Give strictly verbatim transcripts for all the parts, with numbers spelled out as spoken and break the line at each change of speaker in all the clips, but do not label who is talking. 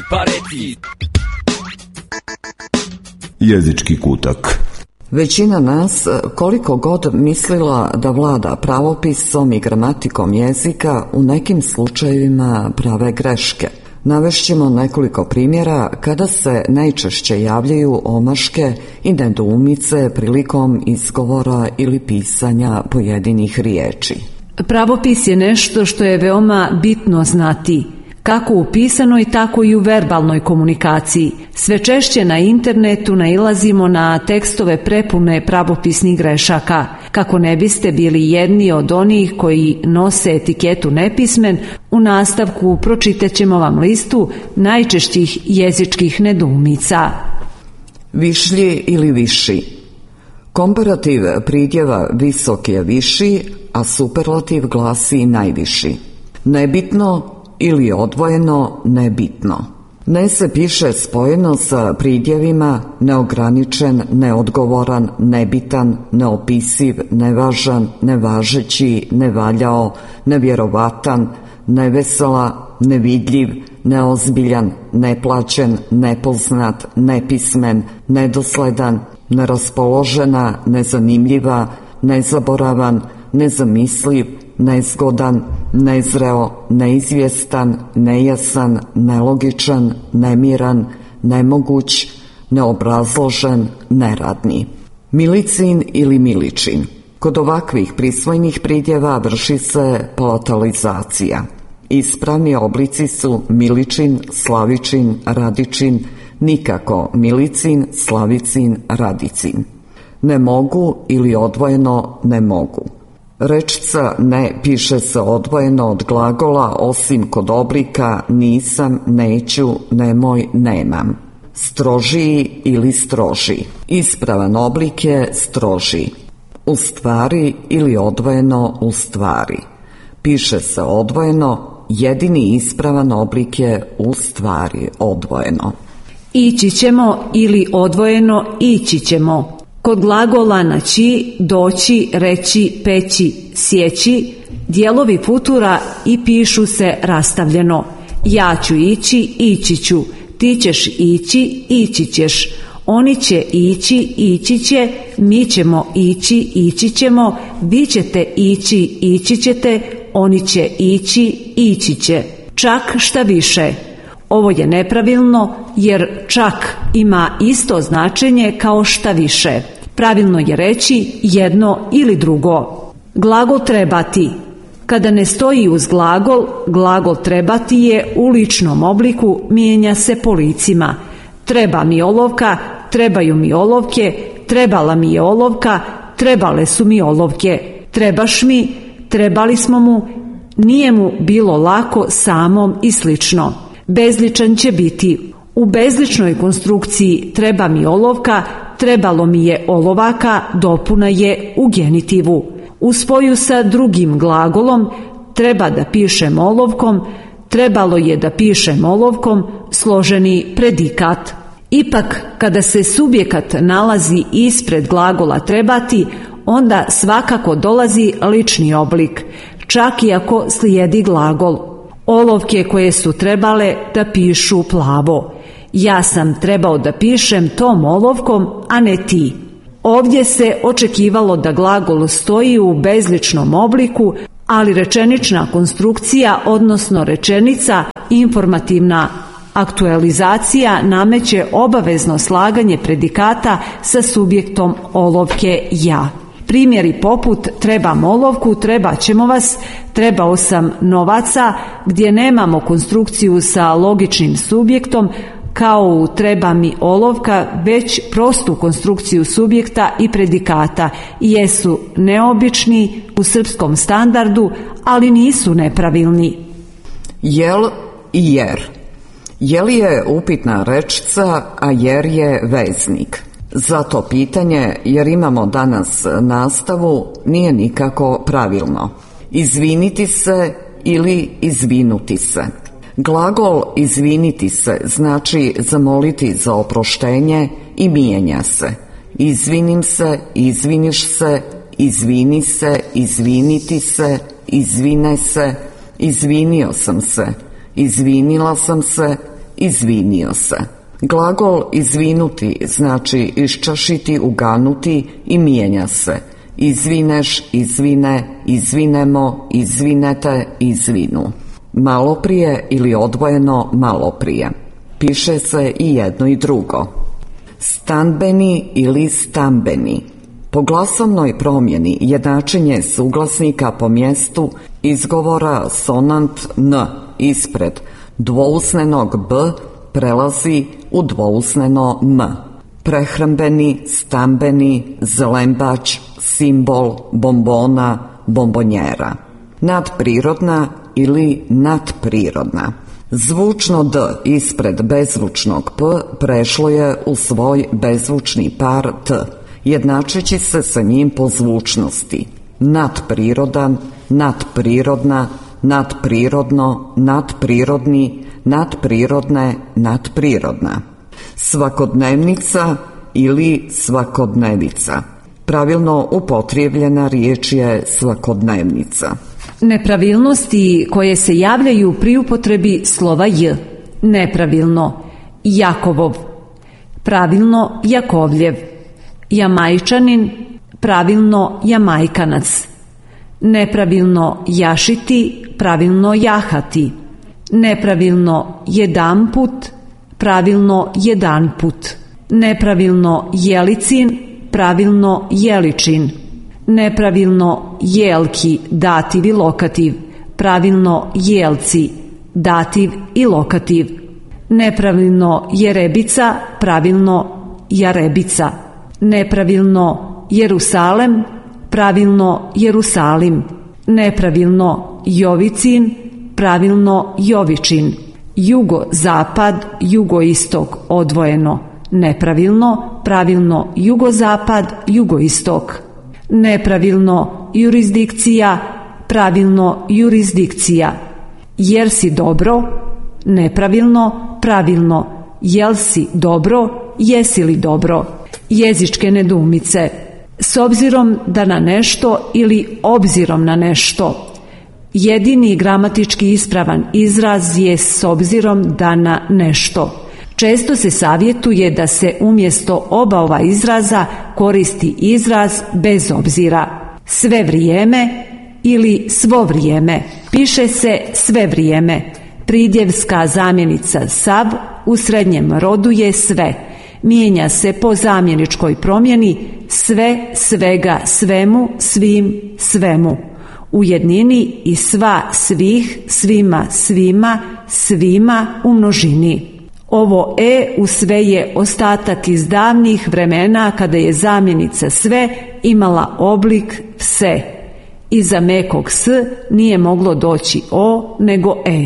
pa reci.
Jezički kutak.
Većina nas, koliko god mislila da vlada pravopisom i gramatikom jezika, u nekim slučajevima prave greške. Navešćemo nekoliko primjera kada se najčešće javljaju omaške i nedoumice prilikom izgovora ili pisanja pojedinih riječi.
Pravopis je nešto što je veoma bitno znati, kako u pisanoj, tako i u verbalnoj komunikaciji. Sve češće na internetu nailazimo na tekstove prepune pravopisnih grešaka. Kako ne biste bili jedni od onih koji nose etiketu nepismen, u nastavku pročitat ćemo vam listu najčešćih jezičkih nedoumica.
Višlji ili viši. Komparativ pridjeva visok je viši, a superlativ glasi najviši. Nebitno ili odvojeno nebitno. Ne se piše spojeno sa pridjevima neograničen, neodgovoran, nebitan, neopisiv, nevažan, nevažeći, nevaljao, nevjerovatan, nevesela, nevidljiv, neozbiljan, neplaćen, nepoznat, nepismen, nedosledan, neraspoložena, nezanimljiva, nezaboravan, nezamisliv, nezgodan, nezreo, neizvjestan, nejasan, nelogičan, nemiran, nemoguć, neobrazložen, neradni. Milicin ili miličin. Kod ovakvih prisvojnih pridjeva vrši se palatalizacija. Ispravni oblici su miličin, slavičin, radičin, nikako milicin, slavicin, radicin. Ne mogu ili odvojeno ne mogu. Rečca ne piše se odvojeno od glagola osim kod oblika nisam, neću, nemoj, nemam. Strožiji ili stroži. Ispravan oblik je stroži. U stvari ili odvojeno u stvari. Piše se odvojeno, jedini ispravan oblik je u stvari odvojeno.
Ići ćemo ili odvojeno ići ćemo. Kod glagola naći, doći, reći, peći, sjeći, dijelovi futura i pišu se rastavljeno. Ja ću ići, ići ću, ti ćeš ići, ići ćeš, oni će ići, ići će, mi ćemo ići, ići ćemo, vi ćete ići, ići ćete, oni će ići, ići će. Čak šta više. Ovo je nepravilno jer čak ima isto značenje kao šta više. Pravilno je reći jedno ili drugo. Glagol trebati. Kada ne stoji uz glagol, glagol trebati je u ličnom obliku, mijenja se po licima. Treba mi olovka, trebaju mi olovke, trebala mi je olovka, trebale su mi olovke. Trebaš mi, trebali smo mu, nije mu bilo lako samom i slično. Bezličan će biti. U bezličnoj konstrukciji treba mi olovka, trebalo mi je olovaka, dopuna je u genitivu. U spoju sa drugim glagolom treba da pišem olovkom, trebalo je da pišem olovkom, složeni predikat. Ipak, kada se subjekat nalazi ispred glagola trebati, onda svakako dolazi lični oblik, čak i ako slijedi glagol. Olovke koje su trebale da pišu plavo. Ja sam trebao da pišem tom olovkom, a ne ti. Ovdje se očekivalo da glagol stoji u bezličnom obliku, ali rečenična konstrukcija, odnosno rečenica, informativna aktualizacija nameće obavezno slaganje predikata sa subjektom olovke ja. Primjeri poput trebam olovku, trebat ćemo vas, trebao sam novaca, gdje nemamo konstrukciju sa logičnim subjektom, kao u treba mi olovka, već prostu konstrukciju subjekta i predikata, jesu neobični u srpskom standardu, ali nisu nepravilni.
Jel i jer. Jel je upitna rečca, a jer je veznik. Zato pitanje, jer imamo danas nastavu, nije nikako pravilno. Izviniti se ili izvinuti se. Glagol izviniti se znači zamoliti za oproštenje i mijenja se. Izvinim se, izviniš se, izvini se, izviniti se, izvine se, izvinio sam se, izvinila sam se, izvinio se. Glagol izvinuti znači iščašiti, uganuti i mijenja se. Izvineš, izvine, izvinemo, izvinete, izvinu. Maloprije ili odvojeno maloprije. Piše se i jedno i drugo. Stanbeni ili stambeni. Po glasovnoj promjeni jednačenje suglasnika po mjestu izgovora sonant n ispred dvousnenog b prelazi u dvousneno m. Prehrambeni, stambeni, zlembač, simbol, bombona, bombonjera. Nadprirodna ili nadprirodna. Zvučno d ispred bezvučnog p prešlo je u svoj bezvučni par t, jednačeći se sa njim po zvučnosti. Nadprirodan, nadprirodna, nadprirodno, nadprirodni, nadprirodne, nadprirodna. Svakodnevnica ili svakodnevica. Pravilno upotrijebljena riječ je svakodnevnica.
Nepravilnosti koje se javljaju pri upotrebi slova j. Nepravilno Jakovov, pravilno Jakovljev. Jamajčanin, pravilno Jamajkanac. Nepravilno jašiti, pravilno jahati. Nepravilno jedanput, pravilno jedanput. Nepravilno jelicin, pravilno jeličin. Nepravilno jelki, dativ i lokativ, pravilno jelci, dativ i lokativ. Nepravilno jerebica, pravilno jarebica. Nepravilno Jerusalem, pravilno Jerusalim. Nepravilno Jovicin, pravilno Jovičin. Jugozapad, jugoistok odvojeno. Nepravilno, pravilno jugozapad, jugoistok. Nepravilno jurisdikcija, pravilno jurisdikcija. Jer si dobro, nepravilno, pravilno. Jel si dobro, jesi li dobro. Jezičke nedoumice. S obzirom da na nešto ili obzirom na nešto. Jedini gramatički ispravan izraz je s obzirom da na nešto. Često se savjetuje da se umjesto oba ova izraza koristi izraz bez obzira. Sve vrijeme ili svo vrijeme. Piše se sve vrijeme. Pridjevska zamjenica sav u srednjem rodu je sve. Mijenja se po zamjeničkoj promjeni sve, svega, svemu, svim, svemu. U jednini i sva, svih, svima, svima, svima u množini. Ovo e u sve je ostatak iz davnih vremena kada je zamjenica sve imala oblik vse. Iza mekog s nije moglo doći o nego e.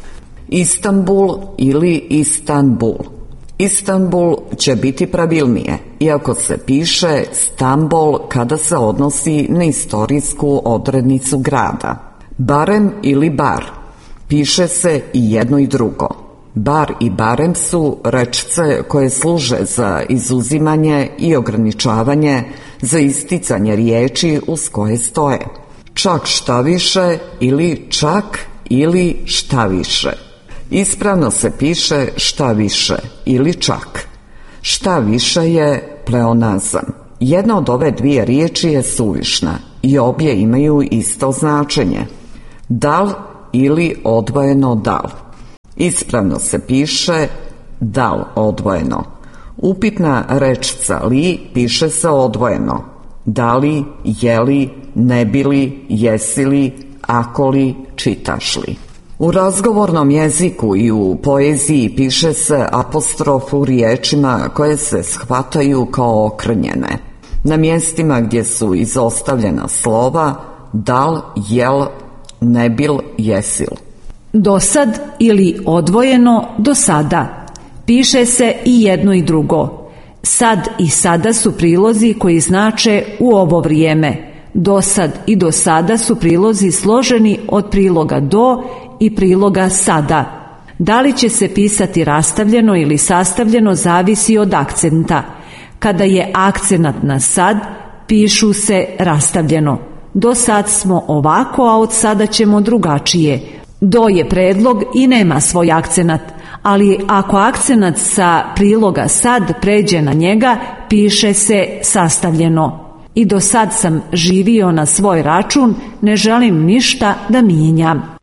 Istanbul ili Istanbul. Istanbul će biti pravilnije, iako se piše Stambol kada se odnosi na istorijsku odrednicu grada. Barem ili bar. Piše se i jedno i drugo. Bar i barem su rečce koje služe za izuzimanje i ograničavanje, za isticanje riječi uz koje stoje. Čak šta više ili čak ili šta više. Ispravno se piše šta više ili čak. Šta više je pleonazam. Jedna od ove dvije riječi je suvišna i obje imaju isto značenje. Dal ili odvojeno dal. Ispravno se piše dal odvojeno. Upitna rečca li piše se odvojeno. Da li, je li, ne bi li, jesi li, ako li, čitaš li. U razgovornom jeziku i u poeziji piše se apostrof u riječima koje se shvataju kao okrnjene. Na mjestima gdje su izostavljena slova dal, jel, ne bil, jesil.
Dosad ili odvojeno do sada. Piše se i jedno i drugo. Sad i sada su prilozi koji znače u ovo vrijeme. Dosad i do sada su prilozi složeni od priloga do i priloga sada. Da li će se pisati rastavljeno ili sastavljeno zavisi od akcenta. Kada je akcenat na sad, pišu se rastavljeno. Do sad smo ovako, a od sada ćemo drugačije. Do je predlog i nema svoj akcenat, ali ako akcenat sa priloga sad pređe na njega, piše se sastavljeno. I do sad sam živio na svoj račun, ne želim ništa da mijenjam.